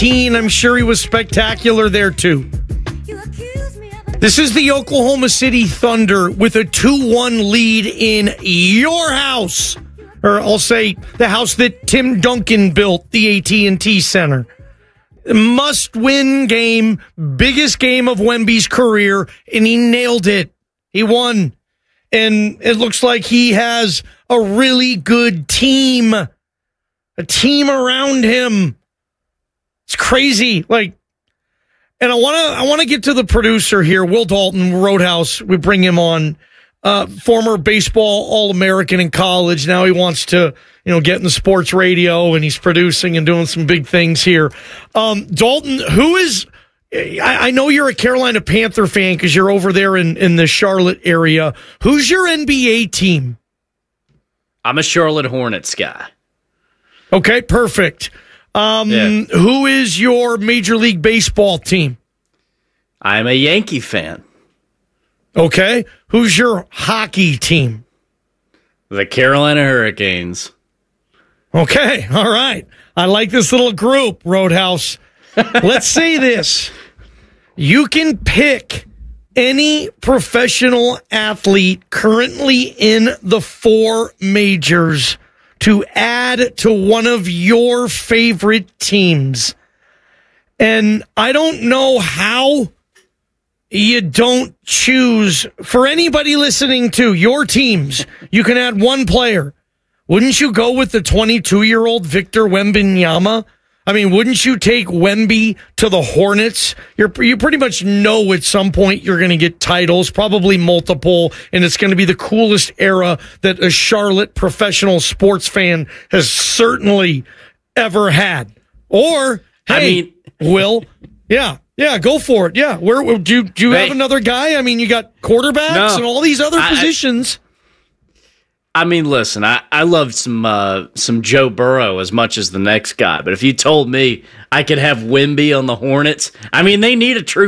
I'm sure he was spectacular there too. This is the Oklahoma City Thunder with a 2-1 lead in your house. Or I'll say the house that Tim Duncan built, the AT&T Center. Must-win game, biggest game of Wemby's career, and he nailed it. He won. And it looks like he has a really good team. A team around him. It's crazy. And I want to get to the producer here, Will Dalton, Roadhouse. We bring him on. Former baseball All-American in college. Now he wants to, get in the sports radio, and he's producing and doing some big things here. Dalton, who is? I know you're a Carolina Panther fan because you're over there in the Charlotte area. Who's your NBA team? I'm a Charlotte Hornets guy. Okay, perfect. Who is your Major League Baseball team? I'm a Yankee fan. Okay. Who's your hockey team? The Carolina Hurricanes. Okay. All right. I like this little group, Roadhouse. Let's say this. You can pick any professional athlete currently in the 4 majors to add to one of your favorite teams. And I don't know how you don't choose, for anybody listening to your teams, you can add one player. Wouldn't you go with the 22-year-old Victor Wembanyama? I mean, wouldn't you take Wemby to the Hornets? You pretty much know at some point you're going to get titles, probably multiple, and it's going to be the coolest era that a Charlotte professional sports fan has certainly ever had. Or, hey, Will, yeah, go for it. Yeah, where do you have another guy? I mean, you got quarterbacks and all these other positions. I mean, listen, I love some Joe Burrow as much as the next guy, but if you told me I could have Wemby on the Hornets, I mean, they need a true